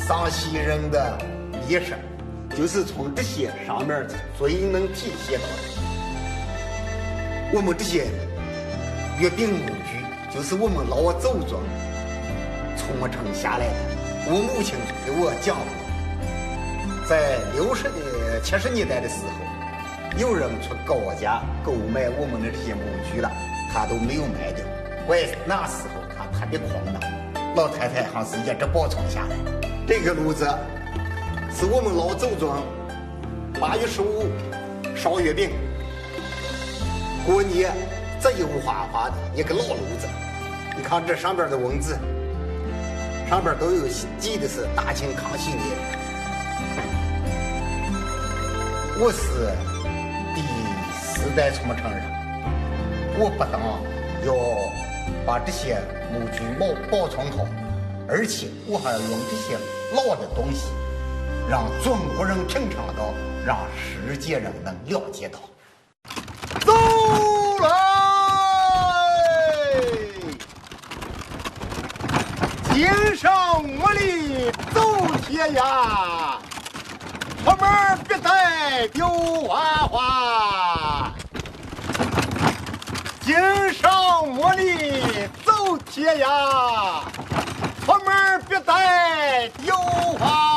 上西人的历史，就是从这些上面最能体现到的。我们这些约定母句，就是我们老祖宗传承下来的。我母亲给我讲过，在70年代的时候，有人去高价购买我们的这些母句了，他都没有卖掉。那时候他特别狂荡，老太太还是一直保存下来。这个炉子是我们老祖宗8月15烧月饼，过年这油花花的一个老炉子。你看这上边的文字，上边都有记的是大清康熙年。我是第4代传承人，我不但要把这些母具保存好，而且我还要用这些老的东西让中国人品尝到，让世界人能了解到。走来，天上我里走天涯，出门别带丢花花。天上我里走天涯，出门别带丢花。